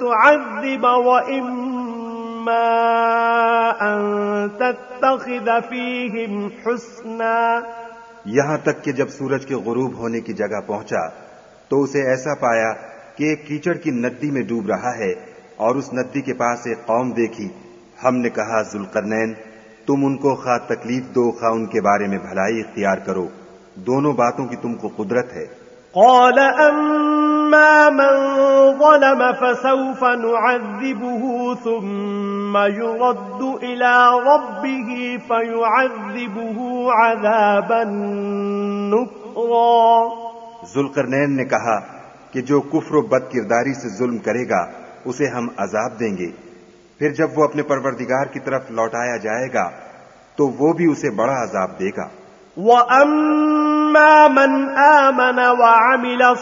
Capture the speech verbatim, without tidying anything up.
तुअज़्ज़िब व इम्मा अन तत्तखिज़ फ़ीहिम हुस्ना। यहां तक कि जब सूरज के गुरूब होने की जगह पहुंचा तो उसे ऐसा पाया कि एक कीचड़ की नदी में डूब रहा है और उस नदी के पास एक कौम देखी। हमने कहा, जुल्करनैन, तुम उनको खा तकलीफ दो खा उनके बारे में भलाई इख्तियार करो, दोनों बातों की तुमको कुदरत है। क़ाल अम्मा मन ज़लम फसौफ नुअज़्ज़िबुहु सुम्मा युरद्दु इला रब्बिही फयुअज़्ज़िबुहु अज़ाबन नुक्रा। जुल्करनैन ने कहा कि जो कुफ्र व बदकिरदारी से जुल्म करेगा उसे हम अजाब देंगे, फिर जब वो अपने परवरदिगार की तरफ लौटाया जाएगा तो वो भी उसे बड़ा अजाब देगा। व अम्मा मन आमन व अमिल